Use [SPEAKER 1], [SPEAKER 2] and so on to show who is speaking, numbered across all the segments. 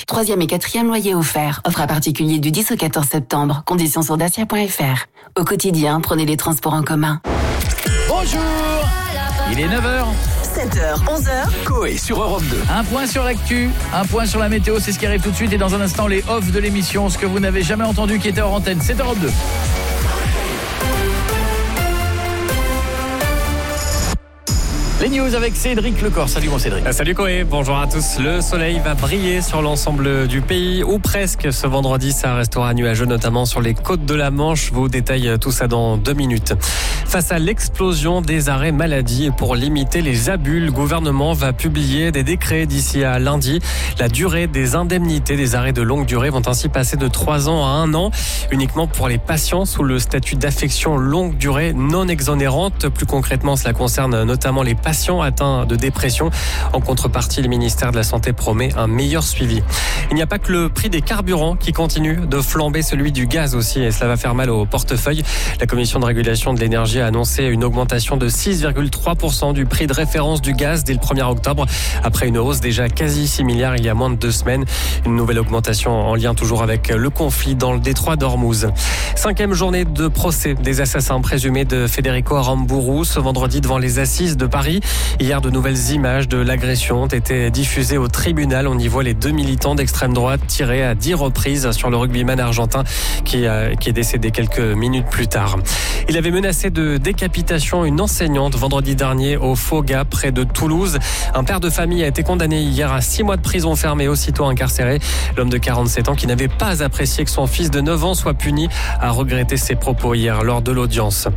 [SPEAKER 1] 3e et 4e loyer offert. Offre à particulier du 10 au 14 septembre. Conditions sur dacia.fr. Au quotidien, prenez les transports en commun.
[SPEAKER 2] Bonjour, il est 9h.
[SPEAKER 3] 7h, 11h.
[SPEAKER 4] Coé sur Europe 2.
[SPEAKER 2] Un point sur l'actu, un point sur la météo, c'est ce qui arrive tout de suite. Et dans un instant, les off de l'émission, ce que vous n'avez jamais entendu qui était hors antenne. C'est Europe 2. Les news avec Cédric Lecor. Salut mon Cédric.
[SPEAKER 5] Salut Coé, bonjour à tous. Le soleil va briller sur l'ensemble du pays, ou presque. Ce vendredi, ça restera nuageux, notamment sur les côtes de la Manche. Vous détaille tout ça dans 2 minutes. Face à l'explosion des arrêts maladie et pour limiter les abus, le gouvernement va publier des décrets d'ici à lundi. La durée des indemnités des arrêts de longue durée vont ainsi passer de 3 ans à 1 an, uniquement pour les patients sous le statut d'affection longue durée non exonérante. Plus concrètement, cela concerne notamment les patients atteints de dépression. En contrepartie, le ministère de la Santé promet un meilleur suivi. Il n'y a pas que le prix des carburants qui continue de flamber, celui du gaz aussi, et cela va faire mal au portefeuille. La Commission de régulation de l'énergie a annoncé une augmentation de 6,3% du prix de référence du gaz dès le 1er octobre, après une hausse déjà quasi similaire il y a moins de 2 semaines. Une nouvelle augmentation en lien toujours avec le conflit dans le détroit d'Ormuz. 5e journée de procès des assassins présumés de Federico Aramburu ce vendredi devant les assises de Paris. Hier, de nouvelles images de l'agression ont été diffusées au tribunal. On y voit les 2 militants d'extrême droite tirés à 10 reprises sur le rugbyman argentin qui est décédé quelques minutes plus tard. Il avait menacé de décapitation une enseignante vendredi dernier au Foga, près de Toulouse. Un père de famille a été condamné hier à 6 mois de prison ferme, aussitôt incarcéré. L'homme de 47 ans, qui n'avait pas apprécié que son fils de 9 ans soit puni, a regretté ses propos hier lors de l'audience.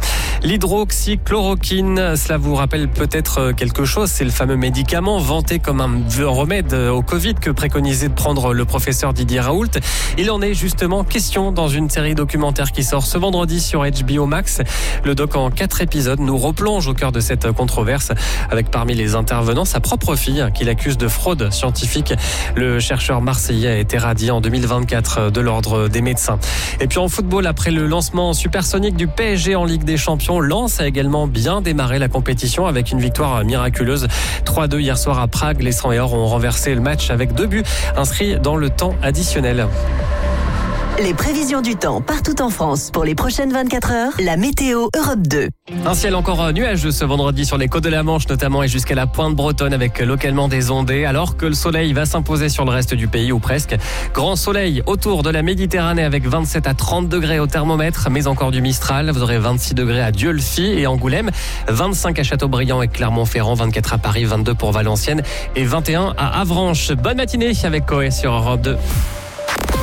[SPEAKER 5] L'hydroxychloroquine, cela vous rappelle peut-être quelque chose, c'est le fameux médicament vanté comme un remède au Covid que préconisait de prendre le professeur Didier Raoult. Il en est justement question dans une série documentaire qui sort ce vendredi sur HBO Max. Le doc en 4 épisodes nous replonge au cœur de cette controverse, avec parmi les intervenants sa propre fille qu'il accuse de fraude scientifique. Le chercheur marseillais a été radié en 2024 de l'ordre des médecins. Et puis en football, après le lancement supersonique du PSG en Ligue des Champions, Lens a également bien démarré la compétition avec une victoire miraculeuse. 3-2 hier soir à Prague. Les 100 et or ont renversé le match avec 2 buts inscrits dans le temps additionnel.
[SPEAKER 3] Les prévisions du temps partout en France pour les prochaines 24 heures. La météo Europe 2.
[SPEAKER 5] Un ciel encore nuageux ce vendredi sur les côtes de la Manche notamment, et jusqu'à la pointe bretonne avec localement des ondées, alors que le soleil va s'imposer sur le reste du pays, ou presque. Grand soleil autour de la Méditerranée avec 27 à 30 degrés au thermomètre, mais encore du Mistral. Vous aurez 26 degrés à Dieulefit et Angoulême, 25 à Châteaubriand et Clermont-Ferrand, 24 à Paris, 22 pour Valenciennes et 21 à Avranches. Bonne matinée avec Coé sur Europe 2.